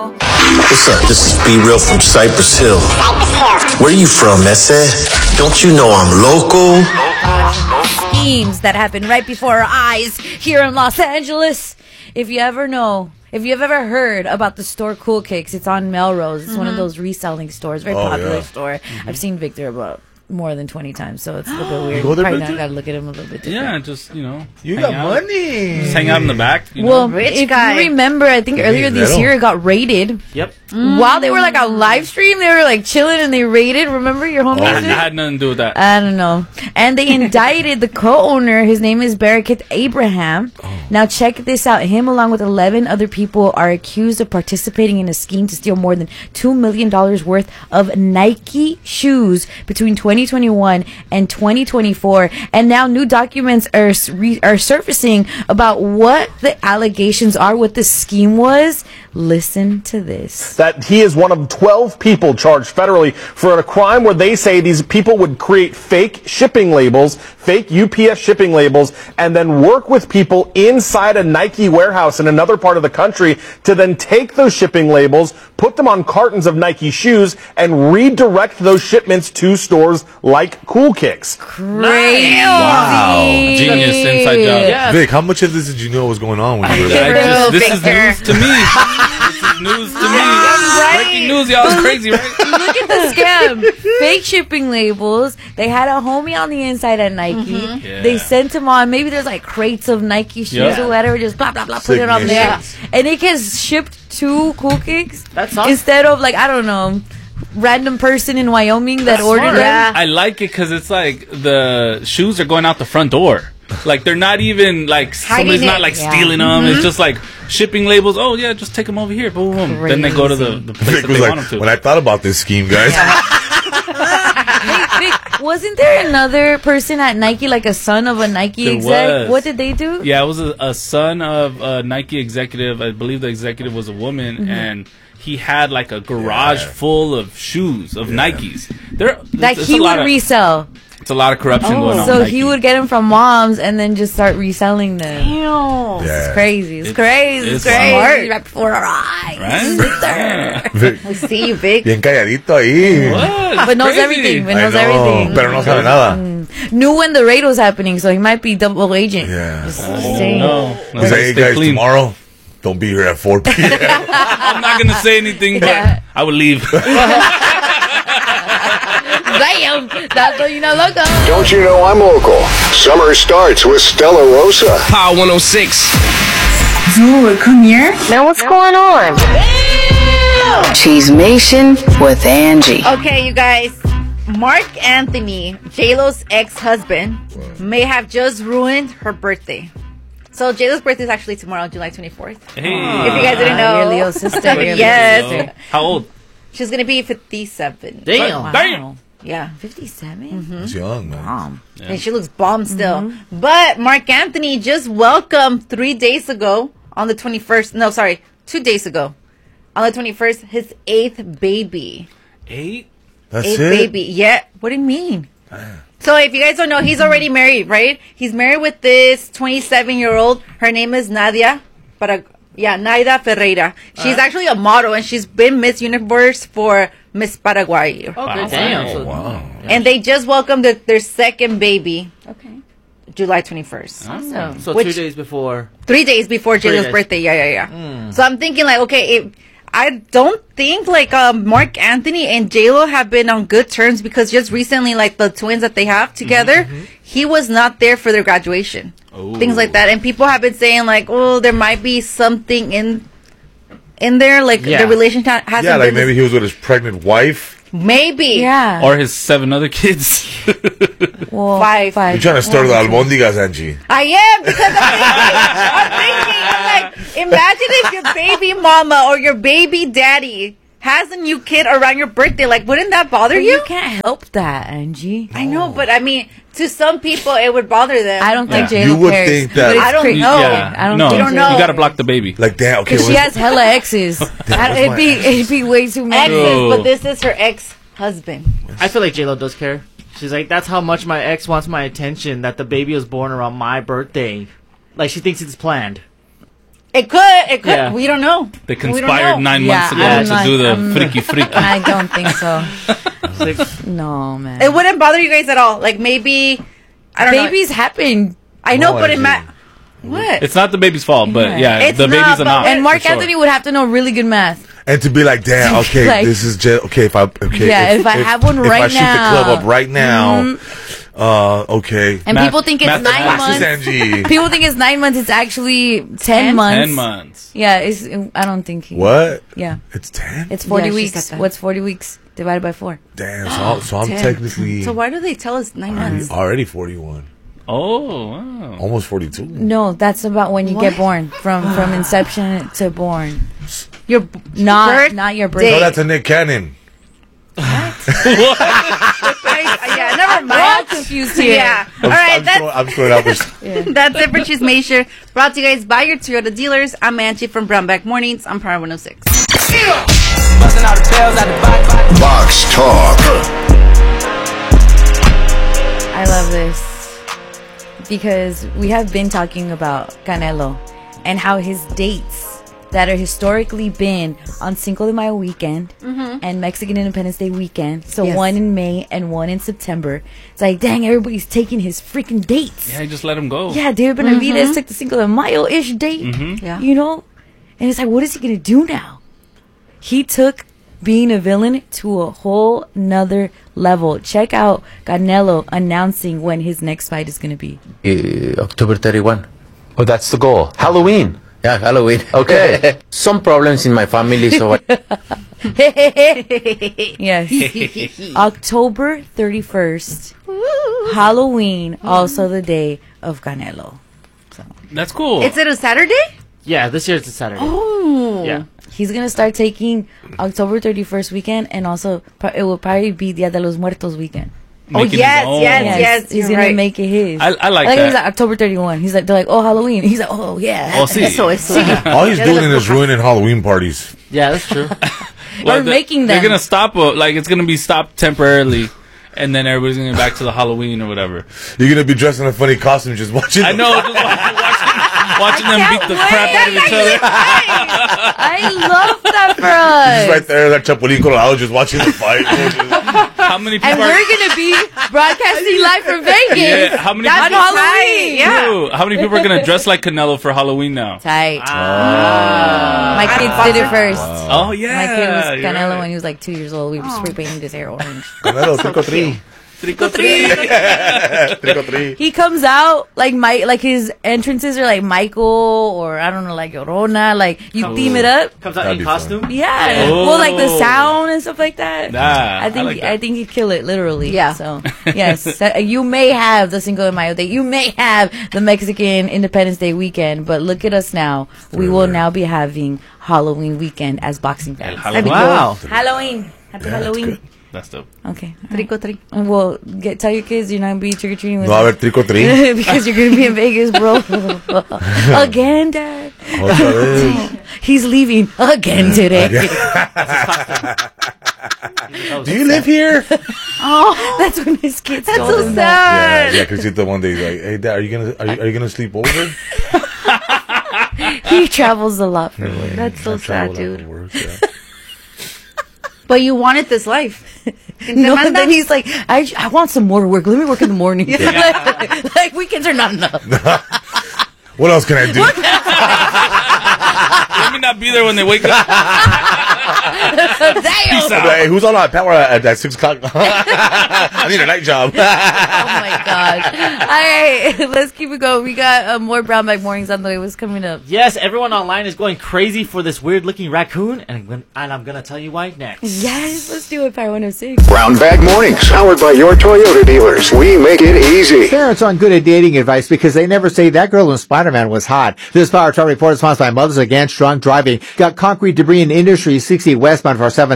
What's up? This is Be Real from Cypress Hill. Where you from, Ese? Don't you know I'm local? Schemes that happen right before our eyes here in Los Angeles. If you've ever heard about the store Cool Kicks, it's on Melrose. It's one of those reselling stores, very popular store. I've seen Victor about more than 20 times, so it's a little bit weird. You go there, Probably Victor? not gotta look at him a little bit different. Yeah, just, You got money. Just hang out in the back. You know? Well, Rich if guy. you remember, I think earlier this year it got raided. Yep. While they were like on live stream, they were like chilling and they raided. Remember your homie? I had nothing to do with that. I don't know. And they indicted the co-owner. His name is Barakit Abraham. Now check this out. Him along with 11 other people are accused of participating in a scheme to steal more than $2 million worth of Nike shoes between 2021 and 2024. And now new documents are surfacing about what the allegations are, what the scheme was. Listen to this. That he is one of 12 people charged federally for a crime where they say these people would create fake shipping labels, fake UPS shipping labels, and then work with people inside a Nike warehouse in another part of the country to then take those shipping labels, put them on cartons of Nike shoes, and redirect those shipments to stores like Cool Kicks. Crazy. Wow. Genius inside job. Yeah. Vic, how much of this did you know was going on when you were there? This is news to me. This is news to me. Breaking news, y'all. It's crazy, right? Look at the scam. Fake shipping labels. They had a homie on the inside at Nike. Yeah. They sent him on. Maybe there's like crates of Nike shoes or whatever. Just blah, blah, blah. Put it on there. Sick And it gets shipped to Cool Kicks. That's awesome. Instead of like, I don't know, random person in Wyoming that ordered them. Yeah. I like it because it's like the shoes are going out the front door. Like they're not even like somebody's not like stealing them. It's just like shipping labels. Oh yeah, just take them over here. Boom, boom. Then they go to the place Vic that was they like, want them to. when I thought about this scheme, guys. Hey, Vic, wasn't there another person at Nike, like a son of a Nike There exec? was. What did they do? Yeah, it was a son of a Nike executive. I believe the executive was a woman, and he had like a garage full of shoes of Nikes. That he would resell. It's a lot of corruption going on. So with he Nike. would get them from moms and then just start reselling them. Damn. Yeah. It's crazy. It's crazy. it's It's crazy. smart. Right before our eyes. Right? Vic, I see you, Vic. bien calladito ahí. What? But knows Crazy. everything. But I knows know, everything. pero no sabe nada. Knew when the raid was happening, so he might be double agent. Yeah. Just Oh, saying. no. He's like, hey Stay guys, clean. tomorrow, don't be here at 4 p.m. I'm not gonna say anything, but Yeah. I would leave. Damn. That's what you know, loco. Don't you know I'm local? Summer starts with Stella Rosa. Power 106. Dude, come here. Now what's going on? Cheesemation with Angie. Okay, you guys. Mark Anthony, J-Lo's ex-husband, may have just ruined her birthday. So J-Lo's birthday is actually tomorrow, July 24th. Hey. If you guys didn't know. Your Leo sister. Yes. How old? She's going to be 57. Damn. Wow. Damn. Yeah. 57? He's young, man. Mom. And she looks bomb still. But Mark Anthony just welcomed 3 days ago on the 21st. No, sorry. 2 days ago. On the 21st, his 8th baby. 8? That's 8th it? baby. Yeah. What do you mean? So if you guys don't know, he's already married, right? He's married with this 27-year-old. Her name is Nadia. Naida Ferreira. She's actually a model, and she's been Miss Universe for Miss Paraguay. Okay, damn. Oh, So, wow. And they just welcomed their second baby. Okay. July 21st. Awesome. so Which- 2 days before. 3 days before J-Lo's days. birthday. Yeah. So I'm thinking like, okay, I don't think like Mark Anthony and J-Lo have been on good terms because just recently, like the twins that they have together, he was not there for their graduation. Things like that. And people have been saying like, oh, there might be something in there, like Yeah. the relationship hasn't Yeah, like been maybe he was with his pregnant wife. maybe. Yeah. Or his 7 other kids. Well, Five. You're trying to stir the albondigas, Angie. I am because I'm like, imagine if your baby mama or your baby daddy has a new kid around your birthday. Like, wouldn't that bother But you? you can't help that, Angie. I know, but I mean, to some people, it would bother them. I don't think Yeah. J-Lo You would cares. think that- But it's I don't crazy. know. Yeah. I don't no, think You don't know. You gotta block the baby. Like, damn, okay. Because she has hella exes. It'd be way too many. Exes, Oh. but this is her ex-husband. I feel like J-Lo does care. She's like, that's how much my ex wants my attention, that the baby was born around my birthday. Like, she thinks it's planned. It could. Yeah. We don't know. They We don't conspired know. 9 months ago I'm to not- do the I'm- freaky. I don't think so. Like, No, man. It wouldn't bother you guys at all. Like maybe, I don't know. Babies happen. I know, No, but it Angie. might. What? It's not the baby's fault, but Yeah. yeah, It's the not, baby's a but not. And Mark for sure. Anthony would have to know really good math. And to be like, damn, okay, Like- this is just okay. If I Yeah, if I have one if right I shoot the now. club up right now, okay. And Math- people think it's math- 9 Glasses, months. Angie. People think it's 9 months. It's actually 10 months. 10 months. Yeah, it's. I don't think. What? Yeah, It's 10. it's 40 Yeah, she weeks. said that. What's 40 weeks divided by 4? Damn. So I'm 10. technically So why do they tell us 9 months? already 41, Oh, wow. almost 42. No, that's about when you What? get born. From inception to born. Your Not your birthday. No, that's a Nick Cannon. yeah, never We're all mind. confused here. Yeah. All right, I'm throwing out this. that's it for Choose Major. Brought to you guys by your Toyota dealers. I'm Angie from Brownback Mornings. I'm Power 106. Box Talk. I love this because we have been talking about Canelo and how his dates that are historically been on Cinco de Mayo weekend and Mexican Independence Day weekend, so Yes. one in May and one in September. It's like, dang, everybody's taking his freaking dates. Yeah, just let him go. Yeah, David Benavidez took the Cinco de Mayo-ish date, Yeah. you know? And it's like, what is he going to do now? He took being a villain to a whole nother level. Check out Canelo announcing when his next fight is going to be. October 31. Oh, that's the goal. Halloween. Yeah, Halloween. Okay. Some problems in my family, so Yes. October 31st. Halloween, also the day of Canelo. That's cool. Is it a Saturday? yeah, this year it's a Saturday. Oh. Yeah. He's going to start taking October 31st weekend, and also it will probably be Dia de los Muertos weekend. Oh, Making yes, his own. yes. He's you're going right. to make it his. I like He's that. like October 31. He's like, they're like, oh, Halloween. He's like, oh, yeah. Oh, sí. Eso. All he's doing is ruining Halloween parties. Yeah, that's true. Or making them. They're gonna stop. Like it's gonna be stopped temporarily, and then everybody's gonna get back to the Halloween or whatever. You're gonna be dressed in a funny costume, just watching. I know. Just watching them beat the crap out of each other. I love that for us. Just right there, that Chapulín Colorado, just watching the fight. How many people? And we're going to be broadcasting live from Vegas. Yeah, how many on people? Halloween. Yeah. Ew, how many people are gonna dress like Canelo for Halloween now? Tight. My kids did it first. Oh yeah, My kid was you're Canelo right. when he was like 2 years old. We were spray painting his hair orange. Canelo, trick or treat. Trick or treat. Trick or treat. He comes out like his entrances are like Michael or I don't know, like Llorona. Like you theme it up. Comes out That'd in be costume. Yeah. Oh. Well, like the sound and stuff like that. Nah, I think I like that. I think he'd kill it literally. Yeah. So yes, you may have the Cinco de Mayo day. You may have the Mexican Independence Day weekend, but look at us now. We will now be having Halloween weekend as boxing fans. Halloween. Wow. Halloween. Happy Halloween. That's dope. Okay. Trick or treat. Well, tell your kids you're not gonna be trick or treating with No, a ver, trick or treat. because you're gonna be in Vegas, bro. Again, Dad. Otra vez. He's leaving again today. Do you live here? That's when his kids. That's told so him that. sad. Yeah, Crisito one day he's like, hey dad, are you gonna sleep over? He travels a lot for work. That's so I travel sad, a lot dude. for work, yeah. But you wanted this life. No, and then he's like, I want some more work. Let me work in the morning. like weekends are not enough. What else can I do? Let me not be there when they wake up. Damn. Hey, who's on power at 6 o'clock? I need a night job. Oh my gosh. All right, let's keep it going. We got more Brown Bag Mornings on the way. What's coming up? Yes, everyone online is going crazy for this weird-looking raccoon, and I'm gonna tell you why next. Yes, let's do it. Power 106. Brown Bag Mornings, powered by your Toyota dealers. We make it easy. Parents aren't good at dating advice because they never say that girl in Spider-Man was hot. This Power Talk report is sponsored by Mothers Against Drunk Driving. Got concrete debris in Industry 60 westbound for 7th Avenue. That's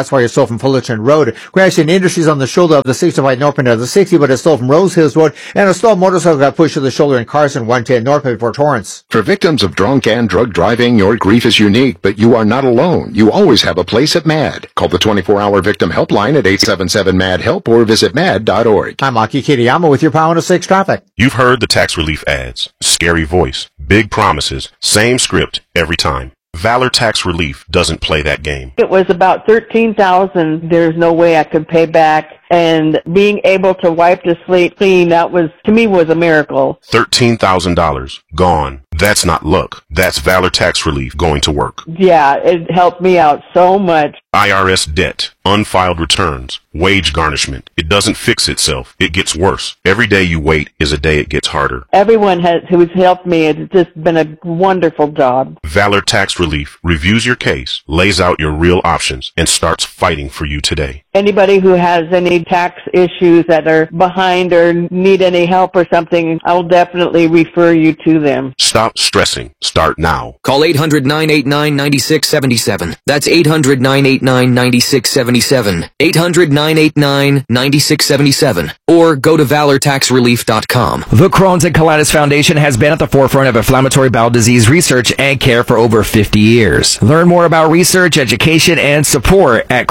That's why it's sold from Fullerton Road. Crashing Industries on the shoulder of the 65 north end of the 60, but it's sold from Rose Hills Road. And a stalled motorcycle got pushed to the shoulder in Carson, 110 north before Torrance. For victims of drunk and drug driving, your grief is unique, but you are not alone. You always have a place at MAD. Call the 24-hour victim helpline at 877-MAD-HELP or visit mad.org. I'm Aki Kitayama with your Power 6 traffic. You've heard the tax relief ads. Scary voice, big promises, same script every time. Valor Tax Relief doesn't play that game. It was about $13,000. There's no way I could pay back. And being able to wipe the slate clean, that was, to me, was a miracle. $13,000 gone. That's not luck. That's Valor Tax Relief going to work. Yeah, it helped me out so much. IRS debt, unfiled returns, wage garnishment. It doesn't fix itself. It gets worse. Every day you wait is a day it gets harder. Everyone who's helped me, it's just been a wonderful job. Valor Tax Relief reviews your case, lays out your real options, and starts fighting for you today. Anybody who has any tax issues that are behind or need any help or something, I'll definitely refer you to them. Stop stressing. Start now. Call 800-989-9677. That's 800-989-9677. 800-989-9677. Or go to valortaxrelief.com. The Crohn's and Colitis Foundation has been at the forefront of inflammatory bowel disease research and care for over 50 years. Learn more about research, education, and support at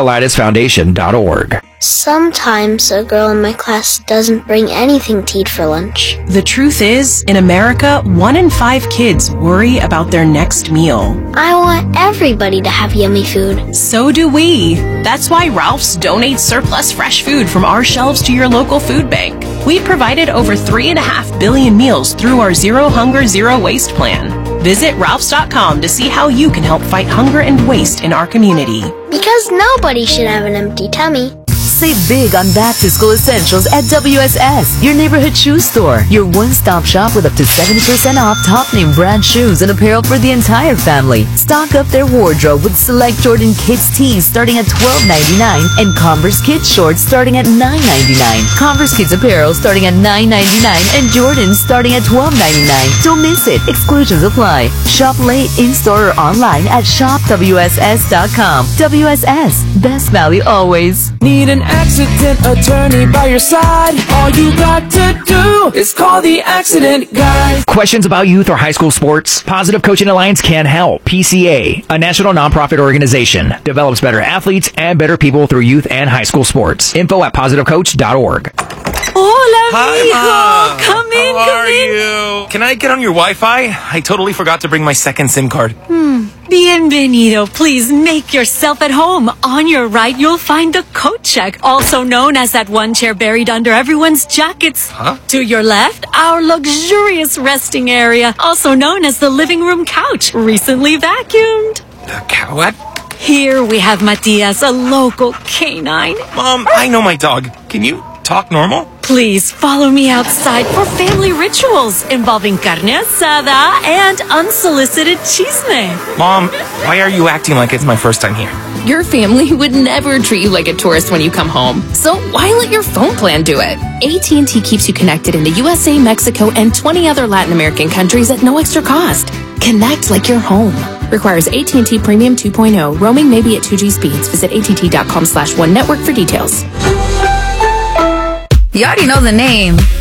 Crohn'sColitisFoundation.org. Sometimes a girl in my class doesn't bring anything to eat for lunch. The truth is, in America, 1 in 5 kids worry about their next meal. I want everybody to have yummy food. So do we. That's why Ralph's donates surplus fresh food from our shelves to your local food bank. We've provided over 3.5 billion meals through our Zero Hunger, Zero Waste plan. Visit Ralphs.com to see how you can help fight hunger and waste in our community. Because nobody should have an empty tummy. Save big on back-to-school essentials at WSS, your neighborhood shoe store. Your one-stop shop with up to 70% off top-name brand shoes and apparel for the entire family. Stock up their wardrobe with select Jordan Kids tees starting at $12.99 and Converse Kids shorts starting at $9.99. Converse Kids apparel starting at $9.99 and Jordans starting at $12.99. Don't miss it. Exclusions apply. Shop late, in-store, or online at shopwss.com. WSS. Best value always. Need an accident attorney by your side? All you got to do is call the accident guy. Questions about youth or high school sports? Positive Coaching Alliance can help. PCA, a national nonprofit organization, develops better athletes and better people through youth and high school sports. Info at positivecoach.org. Hola, Hi, mijo. Mom. Come in, How come are in. you? Can I get on your Wi-Fi? I totally forgot to bring my second SIM card. Bienvenido. Please make yourself at home. On your right, you'll find the coat check, also known as that one chair buried under everyone's jackets. Huh? To your left, our luxurious resting area, also known as the living room couch, recently vacuumed. What? Here we have Matias, a local canine. Mom, I know my dog. Can you talk normal? Please follow me outside for family rituals involving carne asada and unsolicited chisme. Mom, why are you acting like it's my first time here? Your family would never treat you like a tourist when you come home. So why let your phone plan do it? AT&T keeps you connected in the USA, Mexico, and 20 other Latin American countries at no extra cost. Connect like you're home. Requires AT&T Premium 2.0. Roaming may be at 2G speeds. Visit att.com/one network for details. You already know the name.